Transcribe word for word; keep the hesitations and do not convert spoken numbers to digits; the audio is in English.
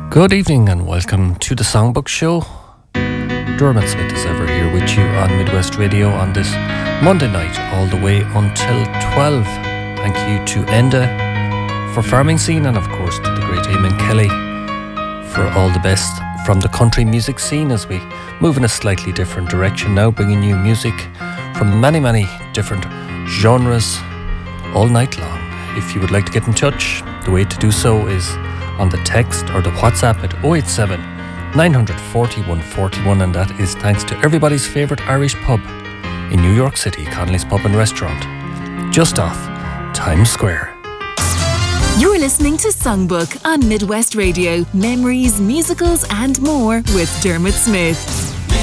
Good evening and welcome to the Songbook Show. Dermot Smith is ever here with you on Midwest Radio on this Monday night all the way until twelve. Thank you to Enda for Farming Scene and of course to the great Eamon Kelly for all the best from the country music scene as we move in a slightly different direction now, bringing you music from many, many different genres all night long. If you would like to get in touch, the way to do so is on the text or the WhatsApp at oh eight seven, nine four oh, one four one, and that is thanks to everybody's favourite Irish pub in New York City, Connolly's Pub and Restaurant, just off Times Square. You're listening to Songbook on Midwest Radio. Memories, musicals and more with Dermot Smith.